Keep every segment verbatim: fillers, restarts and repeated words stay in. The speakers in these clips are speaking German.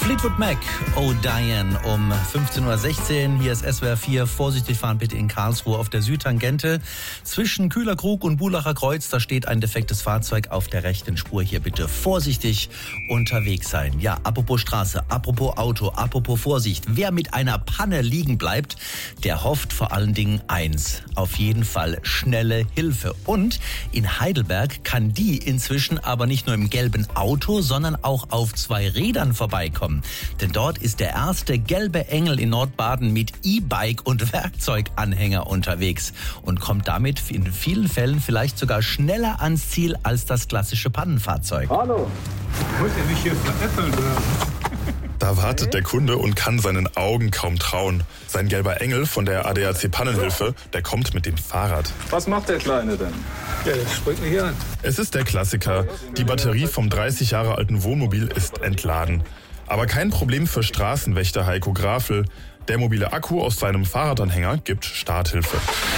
Fleetwood Mac, Oh Diane, um fünfzehn Uhr sechzehn. Hier ist S W R vier. Vorsichtig fahren bitte in Karlsruhe auf der Südtangente. Zwischen Kühlerkrug und Bulacher Kreuz, da steht ein defektes Fahrzeug auf der rechten Spur. Hier bitte vorsichtig unterwegs sein. Ja, apropos Straße, apropos Auto, apropos Vorsicht. Wer mit einer Panne liegen bleibt, der hofft vor allen Dingen eins. Auf jeden Fall schnelle Hilfe. Und in Heidelberg kann die inzwischen aber nicht nur im gelben Auto, sondern auch auf zwei Rädern vorbeikommen. Denn dort ist der erste gelbe Engel in Nordbaden mit E-Bike und Werkzeuganhänger unterwegs und kommt damit in vielen Fällen vielleicht sogar schneller ans Ziel als das klassische Pannenfahrzeug. Hallo. Muss ja nicht hier veräppeln, oder? Da wartet der Kunde und kann seinen Augen kaum trauen. Sein gelber Engel von der A D A C Pannenhilfe, der kommt mit dem Fahrrad. Was macht der Kleine denn? Ja, das springt mich hier an. Es ist der Klassiker. Die Batterie vom dreißig Jahre alten Wohnmobil ist entladen. Aber kein Problem für Straßenwächter Heiko Grafel. Der mobile Akku aus seinem Fahrradanhänger gibt Starthilfe.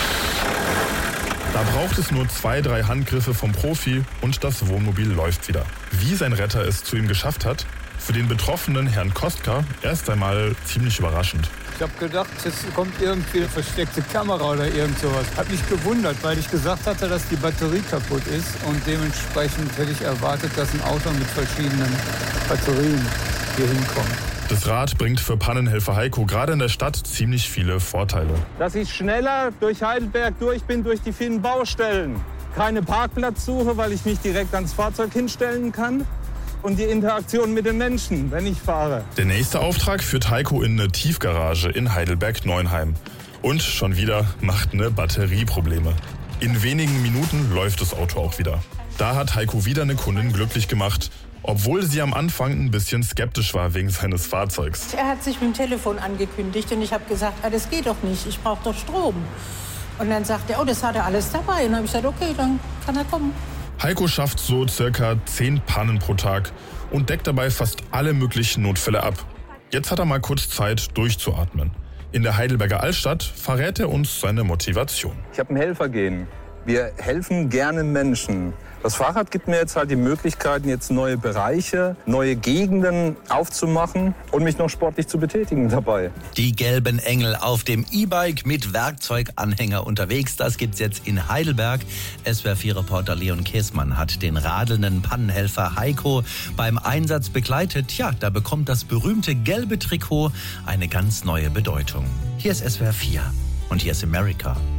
Da braucht es nur zwei, drei Handgriffe vom Profi und das Wohnmobil läuft wieder. Wie sein Retter es zu ihm geschafft hat, für den betroffenen Herrn Kostka erst einmal ziemlich überraschend. Ich habe gedacht, es kommt irgendwie eine versteckte Kamera oder irgend sowas. Hat mich gewundert, weil ich gesagt hatte, dass die Batterie kaputt ist. Und dementsprechend hätte ich erwartet, dass ein Auto mit verschiedenen Batterien hier hinkommt. Das Rad bringt für Pannenhelfer Heiko gerade in der Stadt ziemlich viele Vorteile. Dass ich schneller durch Heidelberg durch bin, durch die vielen Baustellen. Keine Parkplatzsuche, weil ich mich direkt ans Fahrzeug hinstellen kann. Und die Interaktion mit den Menschen, wenn ich fahre. Der nächste Auftrag führt Heiko in eine Tiefgarage in Heidelberg-Neunheim. Und schon wieder macht eine Batterie Probleme. In wenigen Minuten läuft das Auto auch wieder. Da hat Heiko wieder eine Kundin glücklich gemacht, obwohl sie am Anfang ein bisschen skeptisch war wegen seines Fahrzeugs. Er hat sich mit dem Telefon angekündigt und ich habe gesagt, ah, das geht doch nicht, ich brauche doch Strom. Und dann sagt er, oh, das hat er alles dabei. Und dann habe ich gesagt, okay, dann kann er kommen. Heiko schafft so circa zehn Pannen pro Tag und deckt dabei fast alle möglichen Notfälle ab. Jetzt hat er mal kurz Zeit, durchzuatmen. In der Heidelberger Altstadt verrät er uns seine Motivation. Ich habe ein Helfergehen. Wir helfen gerne Menschen. Das Fahrrad gibt mir jetzt halt die Möglichkeiten, jetzt neue Bereiche, neue Gegenden aufzumachen und mich noch sportlich zu betätigen dabei. Die gelben Engel auf dem E-Bike mit Werkzeuganhänger unterwegs. Das gibt's jetzt in Heidelberg. S W R vier Reporter Leon Käßmann hat den radelnden Pannenhelfer Heiko beim Einsatz begleitet. Ja, da bekommt das berühmte gelbe Trikot eine ganz neue Bedeutung. Hier ist S W R vier und hier ist America.